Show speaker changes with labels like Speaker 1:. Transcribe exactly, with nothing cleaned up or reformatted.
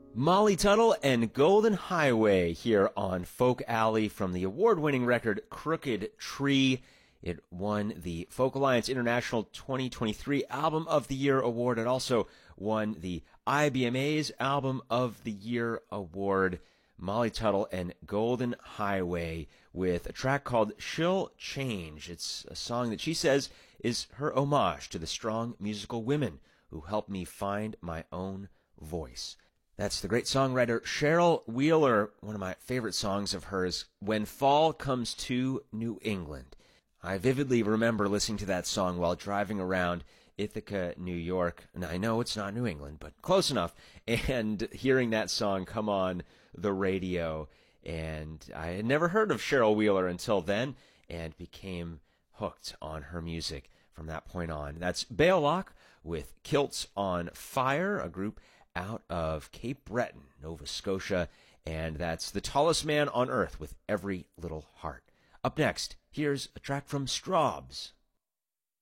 Speaker 1: Molly Tuttle and Golden Highway here on Folk Alley from the award-winning record Crooked Tree. It won the Folk Alliance International twenty twenty-three Album of the Year Award. It also won the I B M A's Album of the Year Award. Molly Tuttle and Golden Highway with a track called She'll Change. It's a song that she says is her homage to the strong musical women who helped me find my own voice. That's the great songwriter Cheryl Wheeler, one of my favorite songs of hers, When Fall Comes to New England. I vividly remember listening to that song while driving around Ithaca, New York. And I know it's not New England, but close enough. And hearing that song come on the radio. And I had never heard of Cheryl Wheeler until then and became hooked on her music from that point on. That's Balelock with Kilts on Fire, a group out of Cape Breton, Nova Scotia. And that's The Tallest Man on Earth with Every Little Heart. Up next, here's a track from Strawbs.